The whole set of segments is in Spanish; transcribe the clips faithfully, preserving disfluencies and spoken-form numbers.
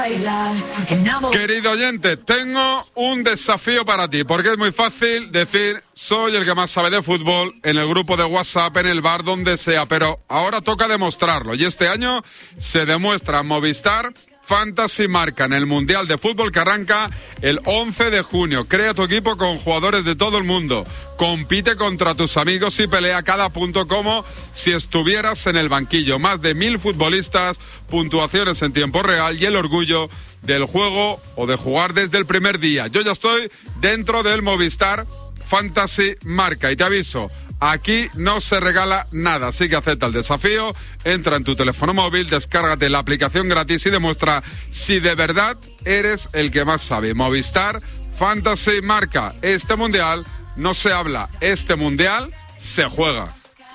Querido oyente, tengo un desafío para ti, porque es muy fácil decir soy el que más sabe de fútbol en el grupo de WhatsApp, en el bar, donde sea, pero ahora toca demostrarlo, y este año se demuestra. Movistar Fantasy marca en el Mundial de Fútbol que arranca el once de junio. Crea tu equipo con jugadores de todo el mundo. Compite contra tus amigos y pelea cada punto como si estuvieras en el banquillo. Más de mil futbolistas, puntuaciones en tiempo real y el orgullo del juego o de jugar desde el primer día. Yo ya estoy dentro del Movistar Fantasy marca y te aviso, aquí no se regala nada, así que acepta el desafío, entra en tu teléfono móvil, descárgate la aplicación gratis y demuestra si de verdad eres el que más sabe. Movistar Fantasy marca. Este mundial no se habla, este mundial se juega.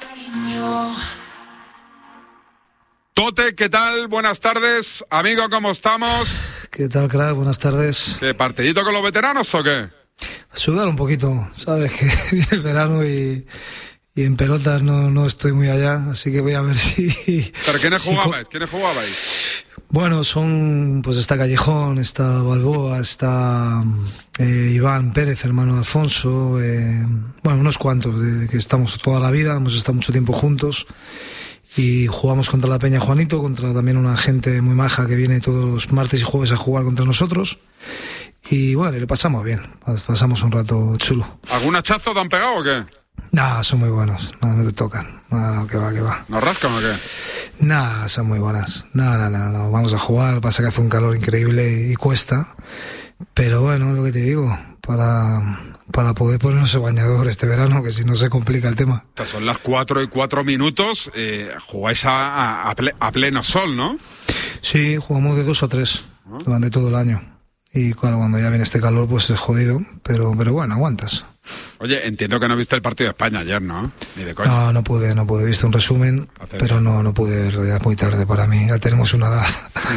Tote, ¿qué tal? Buenas tardes. Amigo, ¿cómo estamos? ¿Qué tal, crack? Buenas tardes. ¿Qué, partidito con los veteranos o qué? Sudar un poquito, sabes que viene el verano y, y en pelotas no, no estoy muy allá, así que voy a ver si... ¿Pero quiénes si jugabais? co- ¿Quiénes jugabais? Bueno, son, pues está Callejón, está Balboa, está eh, Iván Pérez, hermano de Alfonso, eh, bueno, unos cuantos, de, de que estamos toda la vida, hemos estado mucho tiempo juntos. Y jugamos contra la Peña Juanito, contra también una gente muy maja que viene todos los martes y jueves a jugar contra nosotros. Y bueno, le pasamos bien, pasamos un rato chulo. ¿Algún hachazo te han pegado o qué? Nah, son muy buenos, no, no te tocan, no, que va, que va. ¿Nos rascan o qué? Nah, son muy buenas, no, no, no, no, vamos a jugar, pasa que hace un calor increíble y cuesta. Pero bueno, lo que te digo, para... para poder ponernos el bañador este verano, que si no se complica el tema. Son las cuatro y cuatro minutos, eh, jugáis a, a, a, ple, a pleno sol, ¿no? Sí, jugamos de dos a tres ¿Ah? durante todo el año. Y claro, cuando ya viene este calor, pues es jodido, pero, pero bueno, aguantas. Oye, entiendo que no viste el partido de España ayer, ¿no? Ni de coña. No, no pude, no pude, he visto un resumen, Hacer pero no, no pude verlo, ya es muy tarde para mí, ya tenemos una edad. Sí.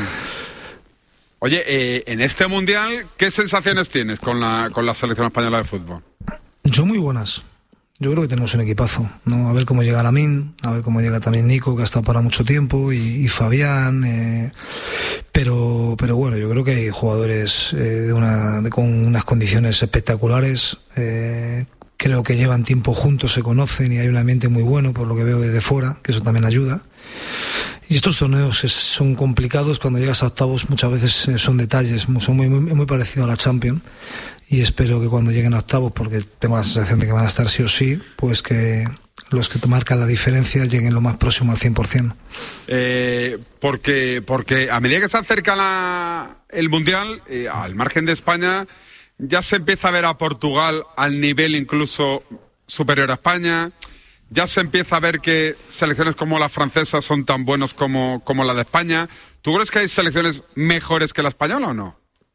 Oye, eh, en este mundial, ¿qué sensaciones tienes con la con la selección española de fútbol? Yo muy buenas. Yo creo que tenemos un equipazo, ¿no? A ver cómo llega Lamine, a ver cómo llega también Nico, que ha estado para mucho tiempo, y, y Fabián. Eh, pero, pero bueno, yo creo que hay jugadores eh, de una de, con unas condiciones espectaculares. Eh, creo que llevan tiempo juntos, se conocen y hay un ambiente muy bueno, por lo que veo desde fuera, que eso también ayuda. Y estos torneos son complicados, cuando llegas a octavos muchas veces son detalles, son muy, muy, muy parecidos a la Champions, y espero que cuando lleguen a octavos, porque tengo la sensación de que van a estar sí o sí, pues que los que te marcan la diferencia lleguen lo más próximo al cien por ciento. Eh, porque, porque a medida que se acerca la, el Mundial, eh, al margen de España, ya se empieza a ver a Portugal al nivel incluso superior a España. Ya se empieza a ver que selecciones como la francesa son tan buenos como, como la de España. ¿Tú crees que hay selecciones mejores que la española o no?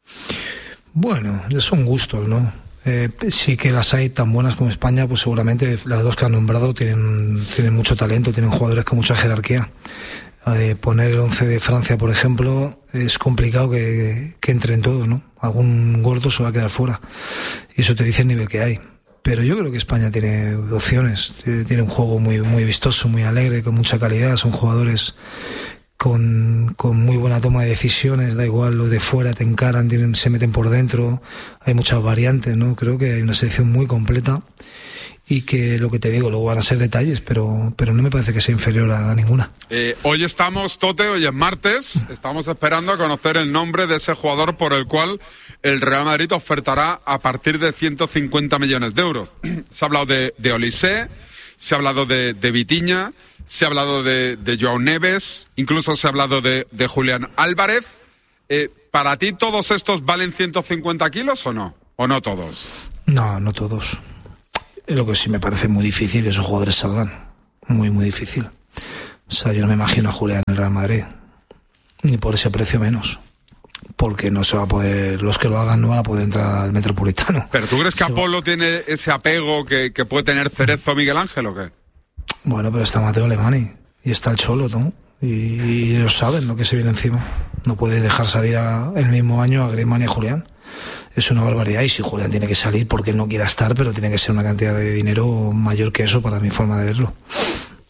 Bueno, son gustos, ¿no? Eh, sí que las hay tan buenas como España, pues seguramente las dos que han nombrado tienen, tienen mucho talento, tienen jugadores con mucha jerarquía. Eh, poner el once de Francia, por ejemplo, es complicado que, que entren todos, ¿no? Algún gordo se va a quedar fuera. Y eso te dice el nivel que hay. Pero yo creo que España tiene opciones, tiene un juego muy muy vistoso, muy alegre, con mucha calidad, son jugadores con, con muy buena toma de decisiones, da igual lo de fuera, te encaran, tienen, se meten por dentro, hay muchas variantes, ¿no? Creo que hay una selección muy completa y que lo que te digo, luego van a ser detalles, pero, pero no me parece que sea inferior a, a ninguna. Eh, hoy estamos, Tote, hoy es martes, estamos esperando a conocer el nombre de ese jugador por el cual el Real Madrid ofertará a partir de ciento cincuenta millones de euros. Se ha hablado de, de Olise, se ha hablado de, de Vitinha, se ha hablado de, de Joao Neves, incluso se ha hablado de, de Julián Álvarez. Eh, ¿Para ti todos estos valen ciento cincuenta kilos o no? ¿O no todos? No, no todos. Lo que sí me parece muy difícil que esos jugadores salgan. Muy, muy difícil. O sea, yo no me imagino a Julián en el Real Madrid. Ni por ese precio menos. Porque no se va a poder, los que lo hagan no van a poder entrar al Metropolitano. ¿Pero tú crees que se Apolo va... tiene ese apego que, que puede tener Cerezo o Miguel Ángel o qué? Bueno, pero está Mateo Alemany y está el Cholo, ¿no? Y, y ellos saben lo que se viene encima. No puedes dejar salir a, el mismo año a Griezmann y a Julián. Es una barbaridad, y si Julián tiene que salir porque él no quiera estar, pero tiene que ser una cantidad de dinero mayor que eso para mi forma de verlo.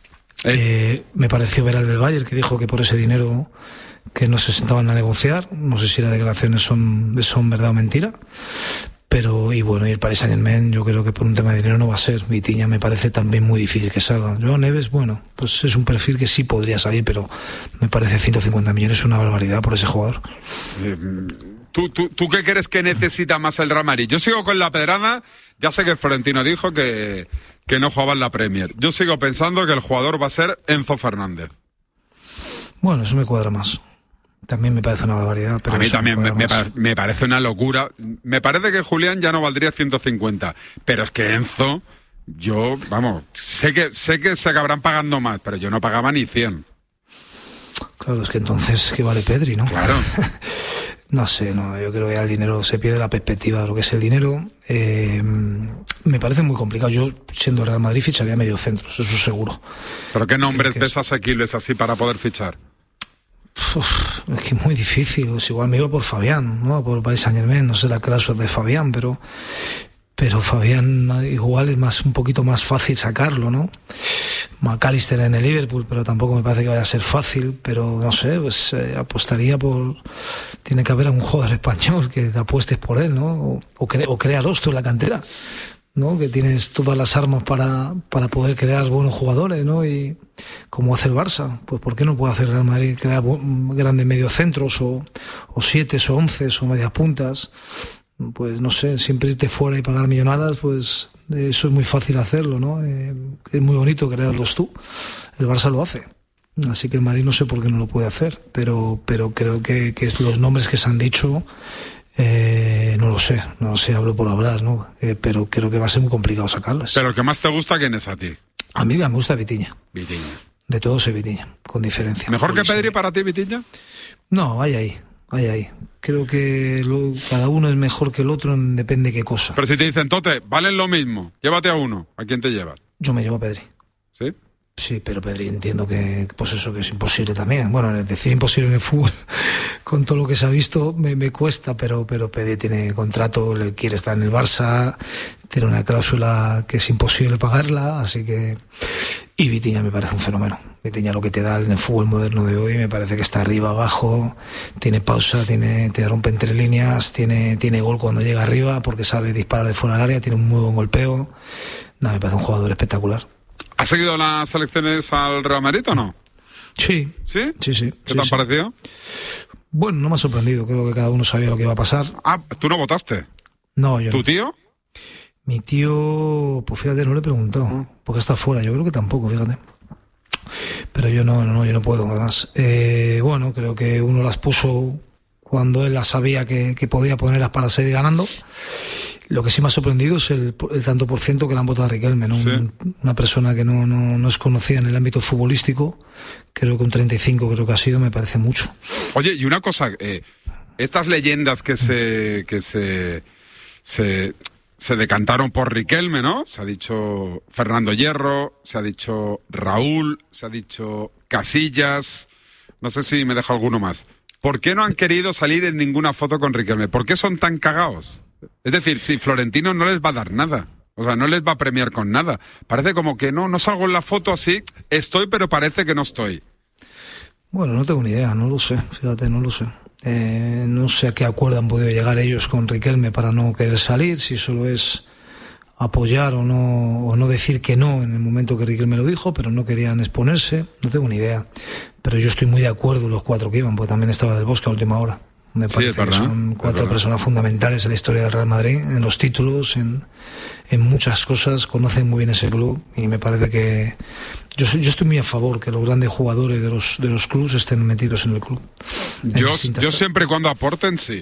Eh, me pareció ver al del Bayern que dijo que por ese dinero que no se sentaban a negociar, no sé si las declaraciones son, son verdad o mentira, pero y bueno, y el Paris Saint-Germain yo creo que por un tema de dinero no va a ser. Vitinha me parece también muy difícil que salga. Joao Neves, bueno, pues es un perfil que sí podría salir, pero me parece ciento cincuenta millones una barbaridad por ese jugador. Eh, ¿tú, tú, ¿Tú qué crees que necesita más el Real Madrid? Yo sigo con la pedrada, ya sé que Florentino dijo que, que no jugaba en la Premier. Yo sigo pensando que el jugador va a ser Enzo Fernández. Bueno, eso me cuadra más. También me parece una barbaridad. Pero a mí también me, me, me parece una locura. Me parece que Julián ya no valdría ciento cincuenta. Pero es que Enzo, yo, vamos, sé que sé que se acabarán pagando más, pero yo no pagaba ni cien. Claro, es que entonces, ¿qué vale Pedri, no? Claro. No sé, no, yo creo que al dinero se pierde la perspectiva de lo que es el dinero. Eh, me parece muy complicado. Yo, siendo Real Madrid, ficharía medio centros, eso seguro. ¿Pero qué nombres que ves es... asequibles así para poder fichar? Uf, es que es muy difícil. Pues igual me iba por Fabián, ¿no? Por Paris Saint-Germain, no sé la clase de Fabián, pero pero Fabián igual es más un poquito más fácil sacarlo, ¿no? McAllister en el Liverpool, pero tampoco me parece que vaya a ser fácil, pero no sé, pues eh, apostaría por... Tiene que haber un jugador español que te apuestes por él, ¿no? O, o, cre... o créalos tú en la cantera, ¿no? Que tienes todas las armas para, para poder crear buenos jugadores, ¿no? Y como hace el Barça, pues ¿por qué no puede hacer el Real Madrid crear grandes mediocentros o, o siete o once o medias puntas? Pues no sé, siempre irte fuera y pagar millonadas, pues eso es muy fácil hacerlo, ¿no? Eh, es muy bonito crearlos tú. El Barça lo hace. Así que el Madrid no sé por qué no lo puede hacer, pero pero creo que, que los nombres que se han dicho, eh, no lo sé, no lo sé, hablo por hablar, ¿no? Eh, pero creo que va a ser muy complicado sacarlos. Pero el que más te gusta, ¿quién es a ti? A mí me gusta Vitinha. Vitinha. De todos es Vitinha, con diferencia. ¿Mejor que Pedri para ti, Vitinha? No, hay ahí. Ahí, ahí. Creo que lo, cada uno es mejor que el otro en depende de qué cosa. Pero si te dicen, Tote, valen lo mismo, llévate a uno, ¿a quién te llevas? Yo me llevo a Pedri. ¿Sí? Sí, pero Pedri entiendo que, pues eso, que es imposible también. Bueno, es decir imposible en el fútbol, con todo lo que se ha visto, me, me cuesta, pero, pero Pedri tiene contrato, le quiere estar en el Barça, tiene una cláusula que es imposible pagarla, así que... Y Vitinha me parece un fenómeno. Vitinha lo que te da en el fútbol moderno de hoy me parece que está arriba, abajo, tiene pausa, tiene, te rompe entre líneas, tiene, tiene gol cuando llega arriba porque sabe disparar de fuera del área, tiene un muy buen golpeo. No, me parece un jugador espectacular. ¿Has seguido las selecciones al Real Madrid o no? Sí. ¿Sí? Sí, sí. ¿Qué sí, te han sí. parecido? Bueno, no me ha sorprendido, creo que cada uno sabía lo que iba a pasar. Ah, ¿tú no votaste? No, yo ¿Tu no. tío? Mi tío, pues fíjate, no le he preguntado, porque está fuera, yo creo que tampoco, fíjate. Pero yo no, no, yo no puedo, además. Eh, bueno, creo que uno las puso cuando él las sabía que, que podía ponerlas para seguir ganando. Lo que sí me ha sorprendido es el, el tanto por ciento que le han votado a Riquelme, ¿no? Sí. Un, una persona que no, no, no es conocida en el ámbito futbolístico, creo que un treinta y cinco creo que ha sido, me parece mucho. Oye, y una cosa, eh, estas leyendas que se... que se... se se decantaron por Riquelme, ¿no? Se ha dicho Fernando Hierro, se ha dicho Raúl, se ha dicho Casillas, no sé si me dejo alguno más. ¿Por qué no han querido salir en ninguna foto con Riquelme? ¿Por qué son tan cagados? Es decir, si Florentino no les va a dar nada, o sea, no les va a premiar con nada. Parece como que no, no salgo en la foto así, estoy pero parece que no estoy. Bueno, no tengo ni idea, no lo sé, fíjate, no lo sé. Eh, no sé a qué acuerdo han podido llegar ellos con Riquelme para no querer salir, si solo es apoyar o no, o no decir que no en el momento que Riquelme lo dijo, pero no querían exponerse, no tengo ni idea. Pero yo estoy muy de acuerdo los cuatro que iban, porque también estaba Del Bosque a última hora. Me parece sí, verdad, que son cuatro personas fundamentales en la historia del Real Madrid, en los títulos, en, en muchas cosas, conocen muy bien ese club y me parece que yo, soy, yo estoy muy a favor que los grandes jugadores de los de los clubes estén metidos en el club. Yo, yo siempre y cuando aporten, sí.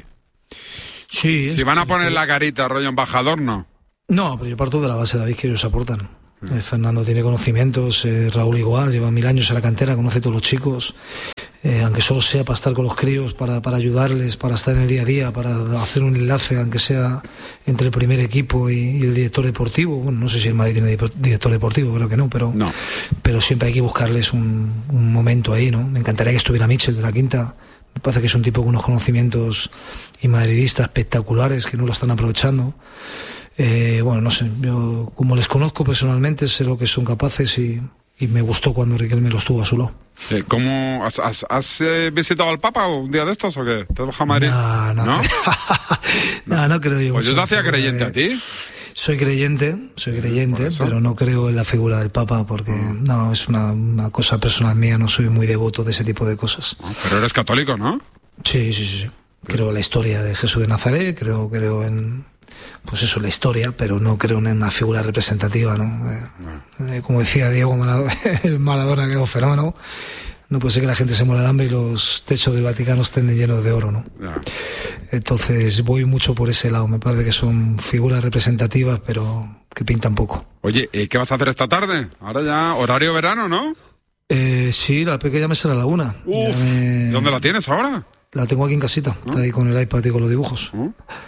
Sí. Si van a poner la carita rollo embajador, no. No, pero yo parto de la base, David, que ellos aportan. Mm. Eh, Fernando tiene conocimientos, eh, Raúl igual, lleva mil años en la cantera, conoce a todos los chicos. Eh, aunque solo sea para estar con los críos, para, para ayudarles, para estar en el día a día, para hacer un enlace, aunque sea entre el primer equipo y, y el director deportivo. Bueno, no sé si el Madrid tiene director deportivo, creo que no, pero, no. pero siempre hay que buscarles un, un momento ahí, ¿no? Me encantaría que estuviera Mitchell de la Quinta. Me parece que es un tipo con unos conocimientos y madridistas espectaculares que no lo están aprovechando. Eh, bueno, no sé, yo como les conozco personalmente sé lo que son capaces y, y me gustó cuando Riquelme lo estuvo a su lado. Eh, ¿Cómo has, has, has eh, visitado al Papa un día de estos o qué? ¿Te has bajado a Madrid? No, no, no, no, no, no creo yo. Pues yo te hacía creyente de... a ti. Soy creyente, soy creyente, pero no creo en la figura del Papa porque mm. no, es una, una cosa personal mía, no soy muy devoto de ese tipo de cosas. No, pero eres católico, ¿no? Sí, sí, sí, sí. Creo en la historia de Jesús de Nazaret, creo, creo en, pues eso, la historia, pero no creo en una figura representativa, ¿no? Eh, no. Eh, como decía Diego Maradona, el Maradona, que es un fenómeno. No puede ser que la gente se muera de hambre y los techos del Vaticano estén llenos de oro, ¿no? Yeah. Entonces voy mucho por ese lado. Me parece que son figuras representativas, pero que pintan poco. Oye, ¿qué vas a hacer esta tarde? Ahora ya horario verano, ¿no? Eh, sí, la pequeña me será a la una. Uf, me... ¿Dónde la tienes ahora? La tengo aquí en casita. ¿Ah? Está ahí con el iPad y con los dibujos. ¿Ah?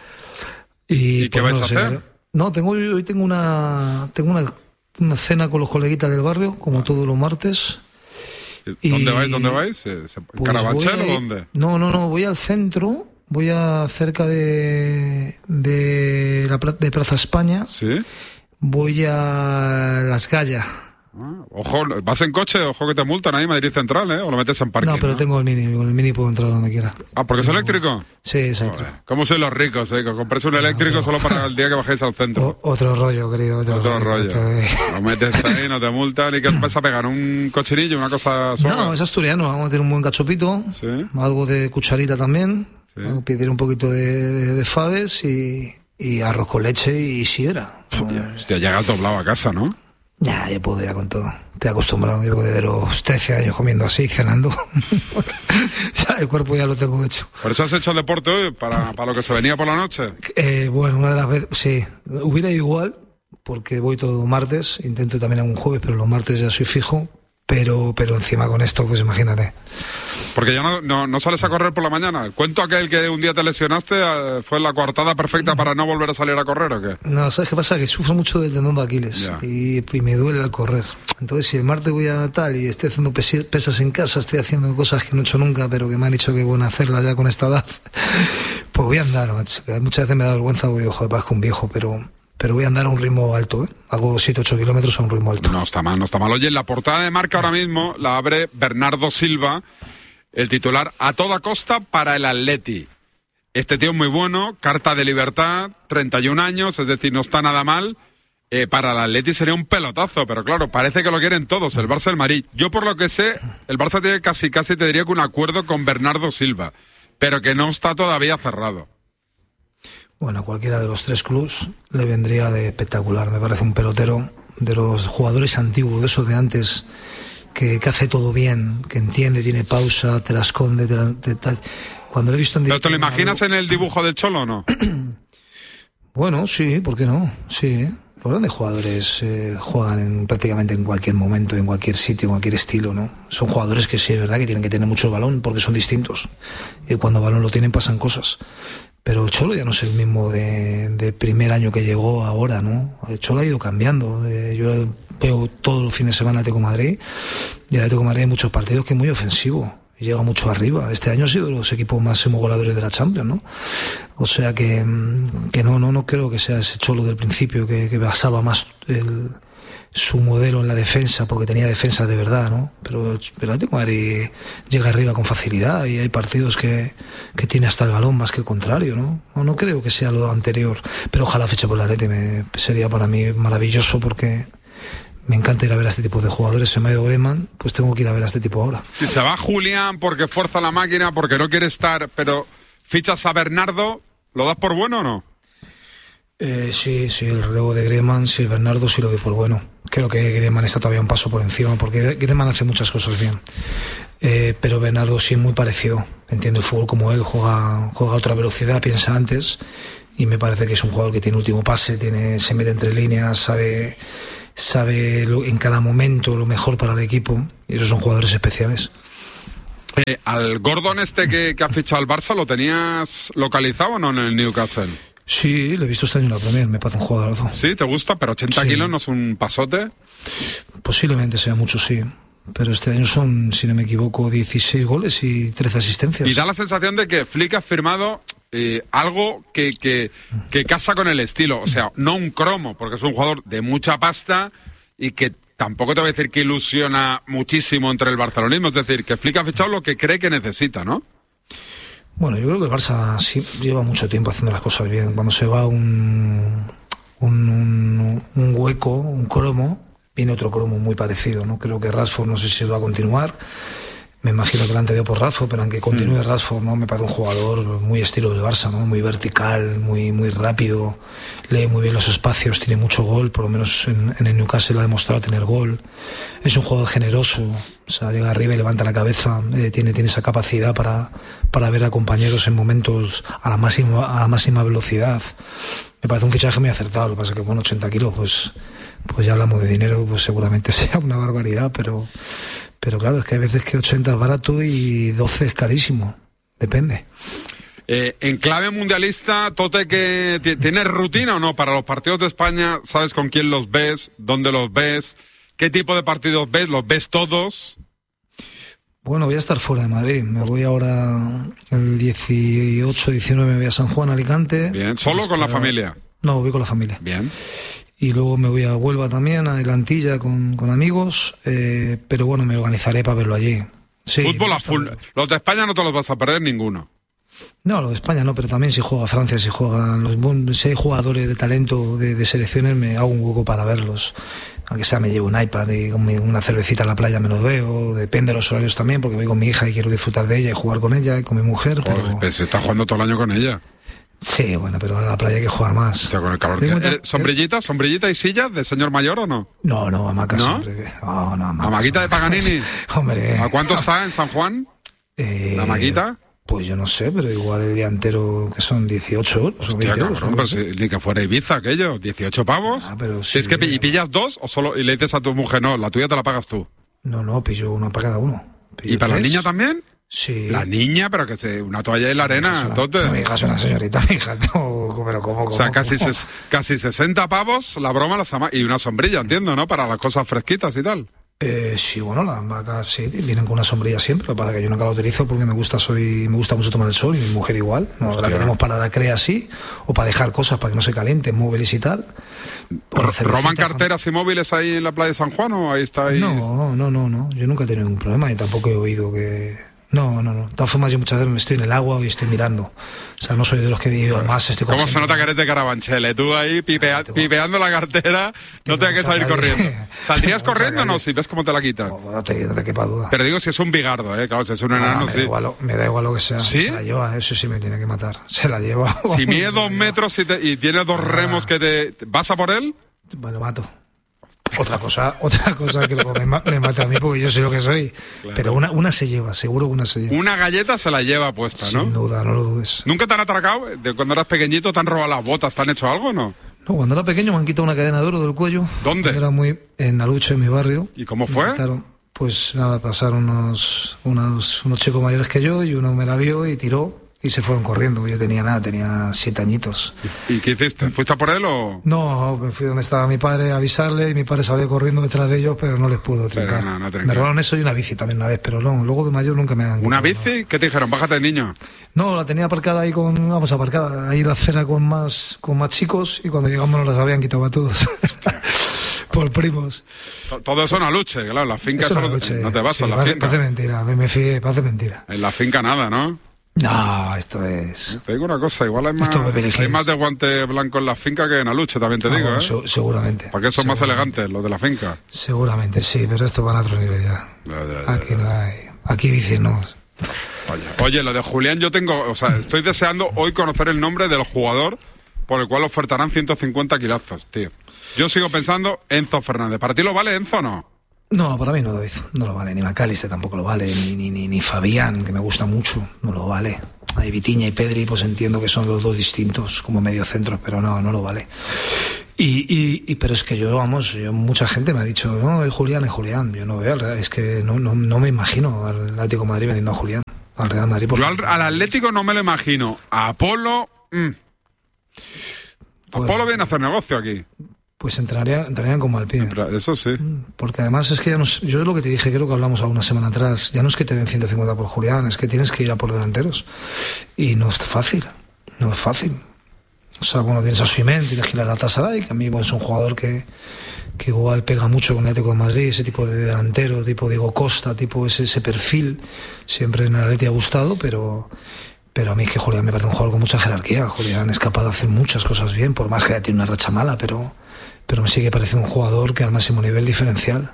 Y, ¿Y pues, qué vais no, a hacer? No, tengo hoy tengo una tengo una, una cena con los coleguitas del barrio, como ah. todos los martes. ¿Dónde vais? ¿Dónde vais? ¿En pues Carabanchel o dónde? No, no, no, voy al centro, voy a cerca de de la de Plaza España. Sí. Voy a Las Gallas. Ah, ojo, vas en coche, ojo que te multan ahí Madrid Central, ¿eh? O lo metes en parking. No, pero ¿no? Tengo el Mini, con el Mini puedo entrar donde quiera. Ah, ¿porque es tengo... eléctrico? Sí, es eléctrico. Joder, ¿cómo sois los ricos, eh? Que compréis un eléctrico no, otro... solo para el día que bajéis al centro. O, otro rollo, querido, otro, otro rollo. rollo. Lo metes ahí, no te multan. ¿Y qué os vas a pegar? ¿Un cochinillo, una cosa suave? No, es asturiano, vamos a tener un buen cachopito. Sí. Algo de cucharita también. Sí. Vamos a pedir un poquito de, de, de faves y, y arroz con leche y sidra. Hostia, hostia, llegas doblado a casa, ¿no? Ya, ya puedo ya con todo. Estoy acostumbrado, llevo desde los trece años comiendo así, cenando. Ya, el cuerpo ya lo tengo hecho. ¿Por eso has hecho deporte hoy? ¿Para, para lo que se venía por la noche? Eh, bueno, una de las veces, sí. Hubiera ido igual, porque voy todo martes, intento también algún jueves, pero los martes ya soy fijo. Pero, pero encima con esto, pues imagínate. Porque ya no, no, no sales a correr por la mañana. ¿El cuento aquel que un día te lesionaste fue la coartada perfecta para no volver a salir a correr o qué? No, ¿sabes qué pasa? Que sufro mucho del tendón de Aquiles y, y me duele al correr. Entonces, si el martes voy a tal y estoy haciendo pesas en casa, estoy haciendo cosas que no he hecho nunca, pero que me han dicho que bueno hacerlas ya con esta edad, pues voy a andar, macho. Muchas veces me da vergüenza porque digo, joder, parezco un viejo, pero... Pero voy a andar a un ritmo alto, ¿eh? Hago siete ocho kilómetros a un ritmo alto. No está mal, no está mal. Oye, en la portada de Marca ahora mismo la abre Bernardo Silva, el titular a toda costa para el Atleti. Este tío es muy bueno, carta de libertad, treinta y un años, es decir, no está nada mal. Eh, para el Atleti sería un pelotazo, pero claro, parece que lo quieren todos, el Barça y el Madrid. Yo por lo que sé, el Barça tiene casi, casi te diría que un acuerdo con Bernardo Silva, pero que no está todavía cerrado. Bueno, a cualquiera de los tres clubs le vendría de espectacular. Me parece un pelotero de los jugadores antiguos, de esos de antes, que, que hace todo bien, que entiende, tiene pausa, te la esconde, te la, te, te, cuando lo he visto en directo... ¿Pero te lo imaginas en el dibujo del Cholo o no? Bueno, sí, ¿por qué no? Sí, los grandes jugadores eh, juegan en, prácticamente en cualquier momento, en cualquier sitio, en cualquier estilo, ¿no? Son jugadores que sí, es verdad que tienen que tener mucho balón porque son distintos. Y cuando balón lo tienen pasan cosas. Pero el Cholo ya no es el mismo de, de primer año que llegó ahora, ¿no? El Cholo ha ido cambiando. Eh, yo veo todos los fines de semana Atlético de Madrid y el Atlético de Madrid hay muchos partidos que es muy ofensivo y llega mucho arriba. Este año ha sido de los equipos más goleadores de la Champions, ¿no? O sea que, que no, no, no creo que sea ese Cholo del principio que, que basaba más el... su modelo en la defensa, porque tenía defensa de verdad, ¿no? Pero, pero el Atlético de Madrid llega arriba con facilidad y hay partidos que, que tiene hasta el balón más que el contrario, ¿no? No, no creo que sea lo anterior, pero ojalá fiche por el Atleti, me, sería para mí maravilloso porque me encanta ir a ver a este tipo de jugadores. Se me ha ido Griezmann, pues tengo que ir a ver a este tipo ahora. Si se va Julián porque fuerza la máquina, porque no quiere estar, pero fichas a Bernardo, ¿lo das por bueno o no? Eh, sí, sí, el relevo de Griezmann, sí, Bernardo sí lo doy por bueno. Creo que Griezmann está todavía un paso por encima, porque Griezmann hace muchas cosas bien. Eh, pero Bernardo sí muy parecido, entiende el fútbol como él, juega, juega a otra velocidad, piensa antes, y me parece que es un jugador que tiene último pase, tiene, se mete entre líneas, sabe, sabe lo, en cada momento lo mejor para el equipo, y esos son jugadores especiales. Eh, ¿Al Gordon este que, que ha fichado al Barça lo tenías localizado o no en el Newcastle? Sí, lo he visto este año en la Premier, me parece un jugadorazo. Sí, ¿te gusta? Pero ochenta sí. kilos no es un pasote. Posiblemente sea mucho, sí. Pero este año son, si no me equivoco, dieciséis goles y trece asistencias. Y da la sensación de que Flick ha firmado eh, algo que, que, que casa con el estilo. O sea, no un cromo, porque es un jugador de mucha pasta y que tampoco te voy a decir que ilusiona muchísimo entre el barcelonismo, es decir, que Flick ha fichado lo que cree que necesita, ¿no? Bueno, yo creo que el Barça sí lleva mucho tiempo haciendo las cosas bien. Cuando se va un, un, un, un hueco, un cromo, viene otro cromo muy parecido, ¿no? Creo que Rashford no sé si va a continuar. Me imagino que lo han tenido por Rashford, pero aunque continúe mm. Rashford, ¿no? Me parece un jugador muy estilo del Barça, ¿no? Muy vertical, muy, muy rápido, lee muy bien los espacios, tiene mucho gol, por lo menos en, en el Newcastle ha demostrado tener gol. Es un jugador generoso, o sea, llega arriba y levanta la cabeza, eh, tiene, tiene esa capacidad para, para ver a compañeros en momentos a la máxima, a la máxima velocidad. Me parece un fichaje muy acertado, lo que pasa es que, bueno, ochenta kilos, pues, pues ya hablamos de dinero, pues seguramente sea una barbaridad, pero... Pero claro, es que hay veces que ochenta es barato y doce es carísimo. Depende. Eh, en clave mundialista, Tote, que ¿tienes rutina o no para los partidos de España? ¿Sabes con quién los ves? ¿Dónde los ves? ¿Qué tipo de partidos ves? ¿Los ves todos? Bueno, voy a estar fuera de Madrid. Me voy ahora el dieciocho, diecinueve, me voy a San Juan, Alicante. Bien. ¿Solo hasta... con la familia? No, voy con la familia. Bien. Y luego me voy a Huelva también, a Elantilla con, con amigos, eh, pero bueno, me organizaré para verlo allí. Sí, fútbol a full. Los de España no te los vas a perder ninguno. No, los de España no, pero también si juega Francia, si juegan los, si hay jugadores de talento de, de selecciones, me hago un hueco para verlos. Aunque sea me llevo un iPad y una cervecita en la playa me los veo, depende de los horarios también, porque voy con mi hija y quiero disfrutar de ella y jugar con ella y con mi mujer. Joder, pero... pues se está jugando todo el año con ella. Sí, bueno, pero en la playa hay que jugar más. O sea, con el calor que... ¿Eh, ¿Sombrillita? ¿Sombrillita y sillas de señor mayor o no? No, no, hamaca ¿No? siempre. Oh, no, hamaca, ¿Hamaquita de Paganini? Hombre. ¿A cuánto está en San Juan? Eh, ¿La hamaquita? Pues yo no sé, pero igual el día entero que son dieciocho euros. Hostia, o veinte cabrón, euros, ¿no? pero si, ni que fuera Ibiza aquello, dieciocho pavos. Ah, pero sí, si es que ¿y pillas dos o solo y le dices a tu mujer, no, la tuya te la pagas tú? No, no, pillo uno para cada uno. ¿Y para la niña también? Sí. La niña, pero que se, una toalla en la arena, una, entonces. Mi hija es una señorita, mi hija, no, pero ¿cómo, cómo? O sea, casi, cómo? Ses, casi sesenta pavos, la broma, las ama- y una sombrilla, entiendo, ¿no? Para las cosas fresquitas y tal. Eh, sí, bueno, las vacas sí, vienen con una sombrilla siempre, lo que pasa es que yo nunca la utilizo porque me gusta soy me gusta mucho tomar el sol y mi mujer igual, no la tenemos para la crea así, o para dejar cosas para que no se calienten, móviles y tal. ¿Roban carteras y móviles ahí en la playa de San Juan o ahí estáis? No, no, no, no, yo nunca he tenido ningún problema y tampoco he oído que... No, no, no. De todas formas, yo muchas veces me estoy en el agua y estoy mirando. O sea, no soy de los que vivo más. Estoy ¿Cómo se nota que eres de Carabanchel? ¿eh? Tú ahí pipea, pipeando la cartera, no tengas que salir corriendo. ¿Saldrías corriendo o no? Si ves cómo te la quitan. No, no, te, no te quepa duda. Pero digo si es un bigardo, ¿eh? Claro, si es un enano, ah, me sí. Da igual, me da igual lo que sea. ¿Sí? Se la lleva, eso sí me tiene que matar. Se la lleva. Si mide dos metros y, te, y tiene dos ah. remos que te... ¿Vas a por él? Bueno, mato. Otra cosa, otra cosa que luego me, me mata a mí porque yo sé lo que soy. Claro. Pero una, una se lleva, seguro que una se lleva. Una galleta se la lleva puesta, ¿no? Sin duda, no lo dudes. ¿Nunca te han atracado? ¿De cuando eras pequeñito te han robado las botas? ¿Te han hecho algo o no? No, cuando era pequeño me han quitado una cadena de oro del cuello. ¿Dónde? Era muy en Aluche, en mi barrio. ¿Y cómo fue? Pues nada, pasaron unos, unos, unos chicos mayores que yo y uno me la vio y tiró. Y se fueron corriendo, yo tenía nada, tenía siete añitos. ¿Y qué hiciste? ¿Fuiste a por él o...? No, me fui donde estaba mi padre a avisarle y mi padre salió corriendo detrás de ellos, pero no les pudo trincar. No, no, me robaron eso y una bici también una vez, pero no, luego de mayor nunca me han... ¿Una bici? ¿no? ¿Qué te dijeron? Bájate, niño. No, la tenía aparcada ahí con... Vamos, aparcada ahí en la acera con más, con más chicos y cuando llegamos nos las habían quitado a todos. Por primos. Todo eso en Aluche, claro, en la finca eso no, no te vas sí, a la parece, finca. Parece mentira, me, me fié, parece mentira. En la finca nada, ¿no? No, esto es... Te digo una cosa, igual hay más, hay más de guante blanco en la finca que en Aluche, también te ah, digo, bueno, ¿eh? Se, seguramente. ¿Para qué son más elegantes los de la finca? Seguramente, sí, pero esto van a otro nivel ya. ya, ya, ya aquí ya. no hay... Aquí bicis no. Oye, oye, lo de Julián yo tengo... O sea, estoy deseando hoy conocer el nombre del jugador por el cual ofertarán ciento cincuenta kilazos, tío. Yo sigo pensando Enzo Fernández. ¿Para ti lo vale Enzo o no? No, para mí no, David, no lo vale, ni Macalister tampoco lo vale, ni, ni, ni, ni Fabián, que me gusta mucho, no lo vale. Hay Vitinha y Pedri, pues entiendo que son los dos distintos como mediocentros, pero no, no lo vale. Y, y, y pero es que yo, vamos, yo, mucha gente me ha dicho, no, es Julián, es Julián, yo no veo, es que no, no, no me imagino al Atlético de Madrid vendiendo a Julián, al Real Madrid. Por yo al, al Atlético no me lo imagino, a Apolo, mmm. Apolo bueno, viene a hacer negocio aquí. Pues entraría, entrarían como al pie. Eso sí. Porque además es que ya no, yo es lo que te dije, creo que hablamos una semana atrás, ya no es que te den ciento cincuenta por Julián, es que tienes que ir a por delanteros. Y no es fácil, no es fácil. O sea, bueno, tienes a Osimhen, tienes que ir a Galatasaray, que a mí pues, es un jugador que, que igual pega mucho con el Atlético de Madrid, ese tipo de delantero, tipo Diego Costa, tipo ese, ese perfil, siempre en el Atleti ha gustado, pero, pero a mí es que Julián me parece un jugador con mucha jerarquía. Julián es capaz de hacer muchas cosas bien, por más que haya tenido una racha mala, pero, pero me sí que parece un jugador que al máximo nivel diferencial.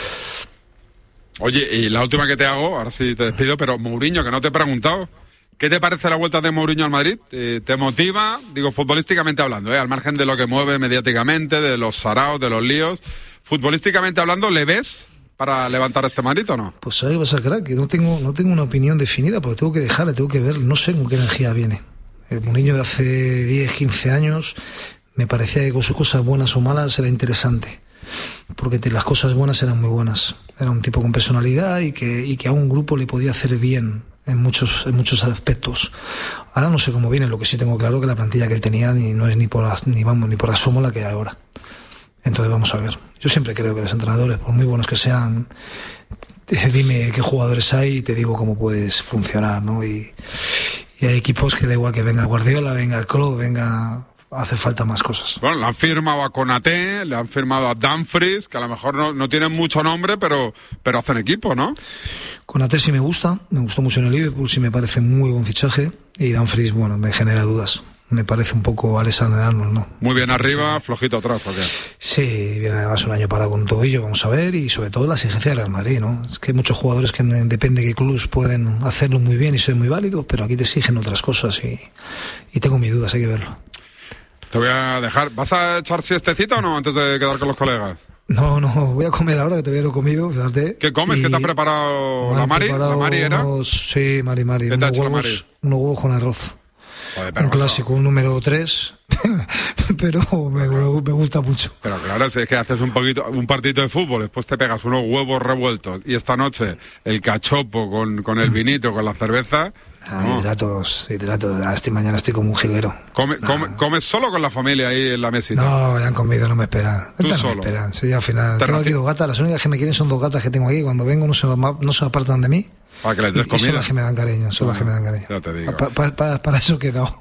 Oye, y la última que te hago, ahora sí te despido, pero Mourinho, que no te he preguntado, ¿qué te parece la vuelta de Mourinho al Madrid? ¿Te, te motiva? Digo, futbolísticamente hablando, ¿eh? Al margen de lo que mueve mediáticamente, de los saraos, de los líos. Futbolísticamente hablando, ¿le ves para levantar este Madrid o no? Pues ahí vas a creer que no tengo, no tengo una opinión definida, porque tengo que dejarle, tengo que ver, no sé con qué energía viene. El Mourinho de hace diez, quince años me parecía que con sus cosas buenas o malas era interesante, porque te, las cosas buenas eran muy buenas. Era un tipo con personalidad y que, y que a un grupo le podía hacer bien en muchos, en muchos aspectos. Ahora no sé cómo viene, lo que sí tengo claro que la plantilla que él tenía ni, no es ni por, ni, vamos, ni por asomo la que hay ahora. Entonces vamos a ver. Yo siempre creo que los entrenadores, por muy buenos que sean, dime qué jugadores hay y te digo cómo puedes funcionar, ¿no? Y, y hay equipos que da igual que venga Guardiola, venga Klopp, venga... hace falta más cosas. Bueno, le han firmado a Konaté, le han firmado a Dumfries, que a lo mejor no, no tienen mucho nombre, pero, pero hacen equipo, ¿no? Konaté sí me gusta, me gustó mucho en el Liverpool, sí me parece muy buen fichaje, y Dumfries, bueno, me genera dudas. Me parece un poco Alexander Arnold, ¿no? Muy bien arriba, flojito atrás, ¿o qué? Sí, viene además un año parado con un tobillo, vamos a ver, y sobre todo la exigencia del Real Madrid, ¿no? Es que hay muchos jugadores que depende de qué clubs pueden hacerlo muy bien y ser muy válidos, pero aquí te exigen otras cosas y, y tengo mis dudas, hay que verlo. Te voy a dejar. ¿Vas a echar siestecita o no antes de quedar con los colegas? No, no, voy a comer ahora que te veo comido, fíjate. ¿Qué comes? ¿Qué te ha preparado la Mari? ¿La Mari era? Unos, sí, Mari, Mari. ¿Qué te ha hecho huevos, la Mari? Unos huevos con arroz. Joder, un clásico, un número tres, pero me, me gusta mucho. Pero claro, si es que haces un poquito, un partidito de fútbol, después te pegas unos huevos revueltos y esta noche el cachopo con, con el vinito, con la cerveza... Ah, no. Hidratos, hidratos. Esta mañana estoy como un jilguero. Come, no. come, ¿Comes solo con la familia ahí en la mesita? No, ya han comido, no me esperan. ¿Tú no solo? Me esperan. Sí, al final. Tengo aquí dos gatas, las únicas que me quieren son dos gatas que tengo aquí. Cuando vengo no se, no se apartan de mí. Para que les des y, comida. Y son las que me dan cariño, son las que me dan cariño. Ya te digo. Pa, pa, pa, para eso he quedado.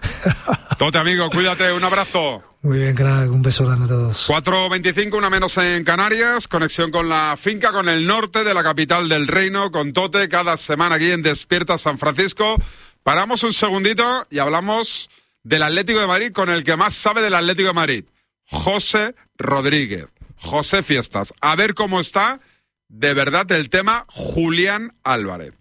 Tote, amigo, cuídate, un abrazo. Muy bien, crack, un beso grande a todos. cuatro veinticinco, una menos en Canarias, conexión con la finca, con el norte de la capital del reino, con Tote, cada semana aquí en Despierta San Francisco. Paramos un segundito y hablamos del Atlético de Madrid con el que más sabe del Atlético de Madrid, José Rodríguez. José Fiestas, a ver cómo está de verdad el tema Julián Álvarez.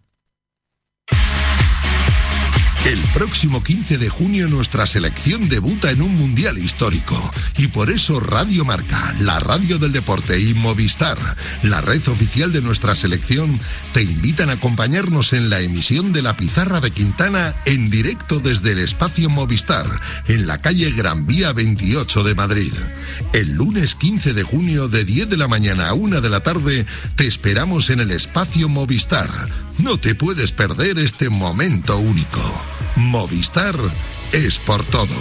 El próximo quince de junio nuestra selección debuta en un mundial histórico y por eso Radio Marca, la radio del deporte y Movistar, la red oficial de nuestra selección, te invitan a acompañarnos en la emisión de La Pizarra de Quintana en directo desde el espacio Movistar, en la calle Gran Vía veintiocho de Madrid. El lunes quince de junio de diez de la mañana a una de la tarde te esperamos en el espacio Movistar. No te puedes perder este momento único. Movistar es por todos.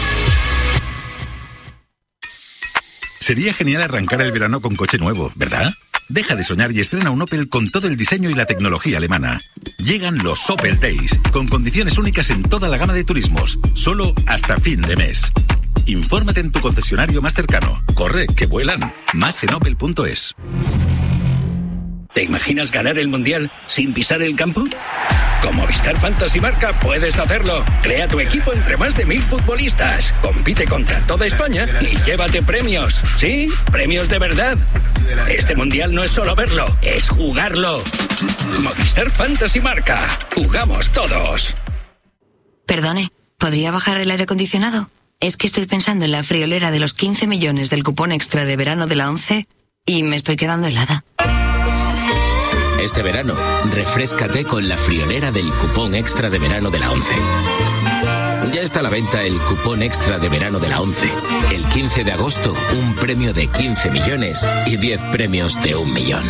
Sería genial arrancar el verano con coche nuevo, ¿verdad? Deja de soñar y estrena un Opel con todo el diseño y la tecnología alemana. Llegan los Opel Days, con condiciones únicas en toda la gama de turismos, solo hasta fin de mes. Infórmate en tu concesionario más cercano. Corre, que vuelan. Más en opel punto es. ¿Te imaginas ganar el Mundial sin pisar el campo? Con Movistar Fantasy Marca puedes hacerlo. Crea tu equipo entre más de mil futbolistas. Compite contra toda España y llévate premios. ¿Sí? Premios de verdad. Este Mundial no es solo verlo, es jugarlo. Movistar Fantasy Marca. Jugamos todos. Perdone, ¿podría bajar el aire acondicionado? Es que estoy pensando en la friolera de los quince millones del cupón extra de verano de la ONCE y me estoy quedando helada. Este verano, refréscate con la friolera del cupón extra de verano de la ONCE. Ya está a la venta el cupón extra de verano de la ONCE. El quince de agosto, un premio de quince millones y diez premios de un millón.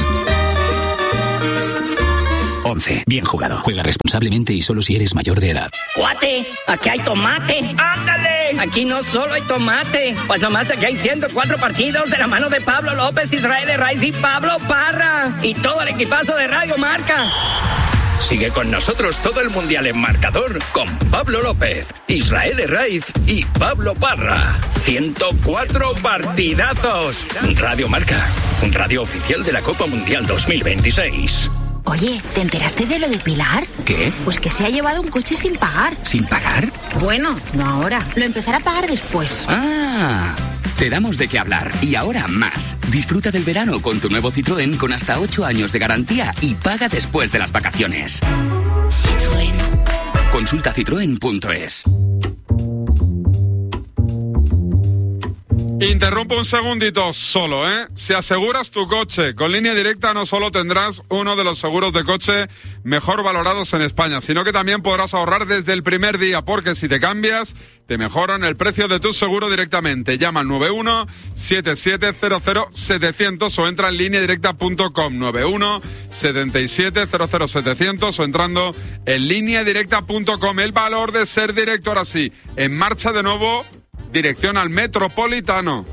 ONCE. Bien jugado. Juega responsablemente y solo si eres mayor de edad. ¡Cuate! ¡Aquí hay tomate! ¡Ándale! Aquí no solo hay tomate. Pues nomás aquí hay ciento cuatro partidos de la mano de Pablo López, Israel Herraiz y Pablo Parra. Y todo el equipazo de Radio Marca. Sigue con nosotros todo el Mundial en marcador con Pablo López, Israel Herraiz y Pablo Parra. ciento cuatro partidazos. Radio Marca, un radio oficial de la Copa Mundial dos mil veintiséis. Oye, ¿te enteraste de lo de Pilar? ¿Qué? Pues que se ha llevado un coche sin pagar. ¿Sin pagar? Bueno, no ahora. Lo empezará a pagar después. Ah, te damos de qué hablar. Y ahora más. Disfruta del verano con tu nuevo Citroën con hasta ocho años de garantía y paga después de las vacaciones. Citroën. Consulta citroen punto es. Interrumpo un segundito solo, ¿eh? Si aseguras tu coche con Línea Directa, no solo tendrás uno de los seguros de coche mejor valorados en España, sino que también podrás ahorrar desde el primer día, porque si te cambias, te mejoran el precio de tu seguro directamente. Llama al nueve uno siete siete cero cero siete cero cero o entra en línea directa punto com, nueve uno siete siete cero cero siete cero cero o entrando en línea directa punto com. El valor de ser director así. En marcha de nuevo, dirección al Metropolitano.